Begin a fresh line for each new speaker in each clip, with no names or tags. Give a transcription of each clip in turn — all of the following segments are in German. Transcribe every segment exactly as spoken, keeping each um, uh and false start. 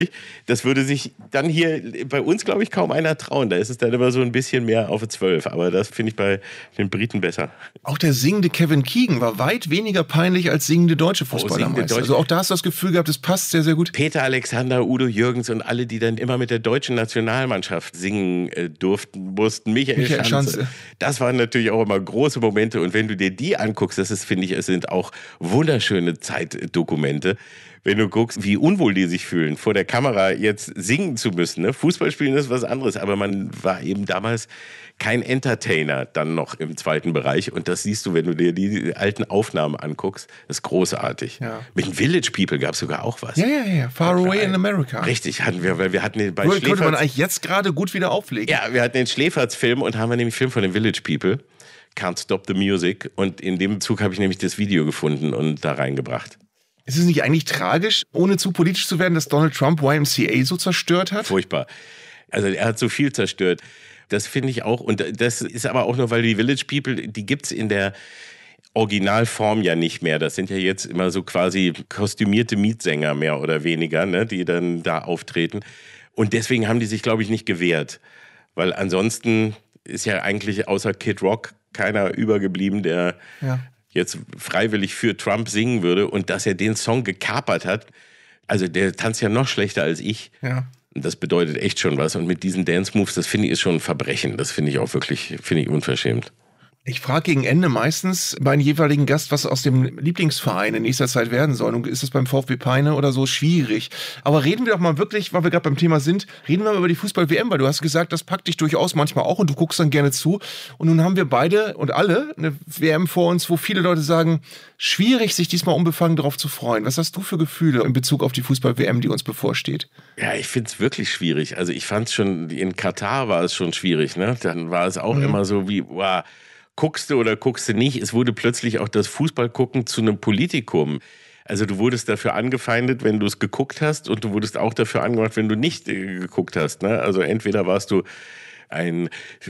Das würde sich dann hier bei uns, glaube ich, kaum einer trauen. Da ist es dann immer so ein bisschen mehr auf zwölf. Aber das finde ich bei den Briten besser.
Auch der singende Kevin Keegan war weit weniger peinlich als singende deutsche Fußballer. Oh, singende Deutsche. Also auch da hast du das Gefühl gehabt, es passt sehr, sehr gut.
Peter Alexander, Udo Jürgens und alle, die dann immer mit der deutschen Nationalmannschaft singen äh, durften, mussten. Michael, Michael Schanze. Schanze. Das waren natürlich auch immer große Momente. Und wenn du dir die anguckst, das ist, finde ich, es sind auch wunderschöne Zeitdokumente. Wenn du guckst, wie unwohl die sich fühlen, vor der Kamera jetzt singen zu müssen. Ne? Fußball spielen ist was anderes, aber man war eben damals kein Entertainer dann noch im zweiten Bereich. Und das siehst du, wenn du dir die alten Aufnahmen anguckst. Das ist großartig. Ja. Mit den Village People gab es sogar auch was.
Ja, ja, ja. Far Away in America.
Richtig, hatten wir, weil wir hatten den bei
Schläferz... Könnte man eigentlich jetzt gerade gut wieder auflegen.
Ja, wir hatten den Schläferz-Film und haben wir nämlich Film von den Village People. Can't Stop the Music. Und in dem Zug habe ich nämlich das Video gefunden und da reingebracht.
Ist es nicht eigentlich tragisch, ohne zu politisch zu werden, dass Donald Trump Y M C A so zerstört hat?
Furchtbar. Also er hat so viel zerstört. Das finde ich auch. Und das ist aber auch nur, weil die Village People, die gibt es in der Originalform ja nicht mehr. Das sind ja jetzt immer so quasi kostümierte Mietsänger mehr oder weniger, ne, die dann da auftreten. Und deswegen haben die sich, glaube ich, nicht gewehrt. Weil ansonsten ist ja eigentlich außer Kid Rock keiner übergeblieben, der... Ja. jetzt freiwillig für Trump singen würde und dass er den Song gekapert hat, also der tanzt ja noch schlechter als ich. Ja. Und das bedeutet echt schon was. Und mit diesen Dance-Moves, das finde ich ist schon ein Verbrechen. Das finde ich auch wirklich, finde ich unverschämt.
Ich frage gegen Ende meistens meinen jeweiligen Gast, was aus dem Lieblingsverein in nächster Zeit werden soll. Und ist es beim VfB Peine oder so schwierig? Aber reden wir doch mal wirklich, weil wir gerade beim Thema sind, reden wir mal über die Fußball-W M, weil du hast gesagt, das packt dich durchaus manchmal auch und du guckst dann gerne zu. Und nun haben wir beide und alle eine W M vor uns, wo viele Leute sagen, schwierig, sich diesmal unbefangen darauf zu freuen. Was hast du für Gefühle in Bezug auf die Fußball-W M, die uns bevorsteht?
Ja, ich finde es wirklich schwierig. Also ich fand es schon, in Katar war es schon schwierig, ne? Dann war es auch mhm. immer so wie, wow, guckst du oder guckst du nicht? Es wurde plötzlich auch das Fußballgucken zu einem Politikum. Also du wurdest dafür angefeindet, wenn du es geguckt hast und du wurdest auch dafür angemacht, wenn du nicht äh, geguckt hast. Ne? Also entweder warst du ein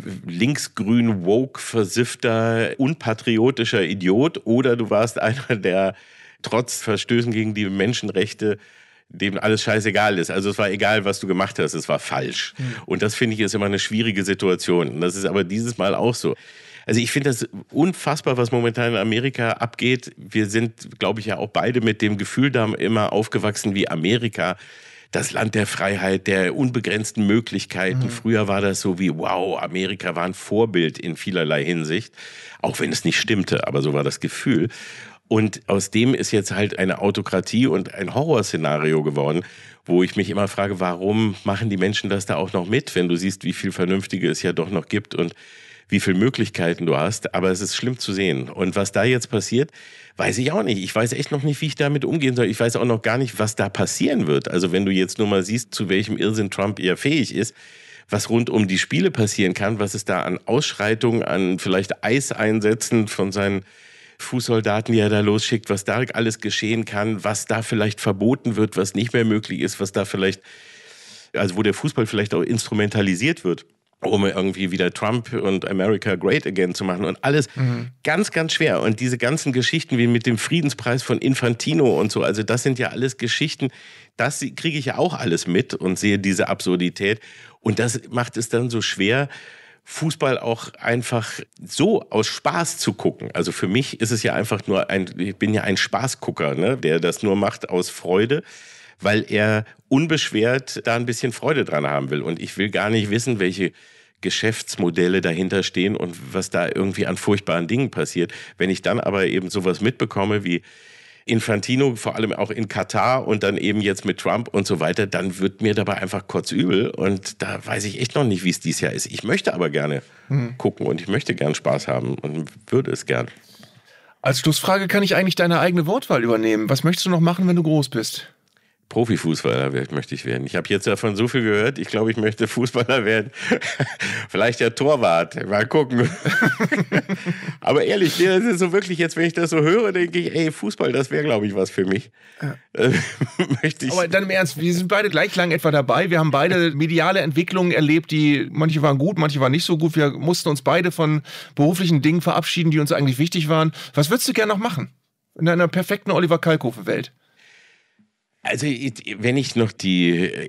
linksgrün, woke, versiffter, unpatriotischer Idiot oder du warst einer, der trotz Verstößen gegen die Menschenrechte dem alles scheißegal ist. Also es war egal, was du gemacht hast, es war falsch. Mhm. Und das finde ich ist immer eine schwierige Situation. Und das ist aber dieses Mal auch so. Also ich finde das unfassbar, was momentan in Amerika abgeht. Wir sind, glaube ich, ja auch beide mit dem Gefühl da immer aufgewachsen wie Amerika. Das Land der Freiheit, der unbegrenzten Möglichkeiten. Mhm. Früher war das so wie, wow, Amerika war ein Vorbild in vielerlei Hinsicht. Auch wenn es nicht stimmte, aber so war das Gefühl. Und aus dem ist jetzt halt eine Autokratie und ein Horrorszenario geworden, wo ich mich immer frage, warum machen die Menschen das da auch noch mit, wenn du siehst, wie viel Vernünftige es ja doch noch gibt und wie viele Möglichkeiten du hast, aber es ist schlimm zu sehen. Und was da jetzt passiert, weiß ich auch nicht. Ich weiß echt noch nicht, wie ich damit umgehen soll. Ich weiß auch noch gar nicht, was da passieren wird. Also wenn du jetzt nur mal siehst, zu welchem Irrsinn Trump eher fähig ist, was rund um die Spiele passieren kann, was es da an Ausschreitungen, an vielleicht Eiseinsätzen von seinen Fußsoldaten, die er da losschickt, was da alles geschehen kann, was da vielleicht verboten wird, was nicht mehr möglich ist, was da vielleicht, also wo der Fußball vielleicht auch instrumentalisiert wird, um irgendwie wieder Trump und America great again zu machen und alles mhm. ganz, ganz schwer. Und diese ganzen Geschichten wie mit dem Friedenspreis von Infantino und so, also das sind ja alles Geschichten, das kriege ich ja auch alles mit und sehe diese Absurdität. Und das macht es dann so schwer, Fußball auch einfach so aus Spaß zu gucken. Also für mich ist es ja einfach nur ein, ich bin ja ein Spaßgucker, ne, der das nur macht aus Freude, weil er unbeschwert da ein bisschen Freude dran haben will. Und ich will gar nicht wissen, welche Geschäftsmodelle dahinter stehen und was da irgendwie an furchtbaren Dingen passiert. Wenn ich dann aber eben sowas mitbekomme wie Infantino, vor allem auch in Katar und dann eben jetzt mit Trump und so weiter, dann wird mir dabei einfach kotzübel und da weiß ich echt noch nicht, wie es dieses Jahr ist. Ich möchte aber gerne mhm. gucken und ich möchte gern Spaß haben und würde es gern.
Als Schlussfrage kann ich eigentlich deine eigene Wortwahl übernehmen. Was möchtest du noch machen, wenn du groß bist?
Profifußballer möchte ich werden. Ich habe jetzt davon so viel gehört. Ich glaube, ich möchte Fußballer werden. Vielleicht der Torwart. Mal gucken. Aber ehrlich, das ist so wirklich jetzt, wenn ich das so höre, denke ich, ey, Fußball, das wäre, glaube ich, was für mich. Ja.
möchte ich. Aber dann im Ernst, wir sind beide gleich lang etwa dabei. Wir haben beide mediale Entwicklungen erlebt, die manche waren gut, manche waren nicht so gut. Wir mussten uns beide von beruflichen Dingen verabschieden, die uns eigentlich wichtig waren. Was würdest du gerne noch machen? In einer perfekten Oliver Kalkofe-Welt?
Also wenn ich noch die